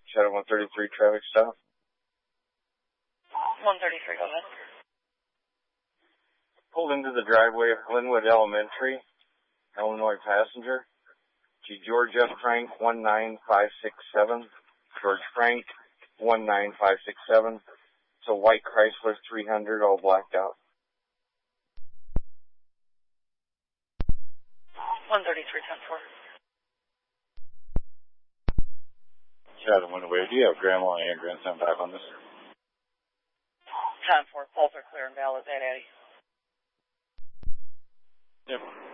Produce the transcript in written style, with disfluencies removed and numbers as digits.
Shadow 133 traffic stop. 133, go ahead. Pulled into the driveway of Glenwood Elementary, Illinois passenger. George F. Frank 19567. George Frank 19567. It's a white Chrysler 300, all blacked out. 133-10-4. Shadow 1 away. Do you have grandma and grandson back on this? 10-4. Both are clear and valid. That, Eddie. Yep.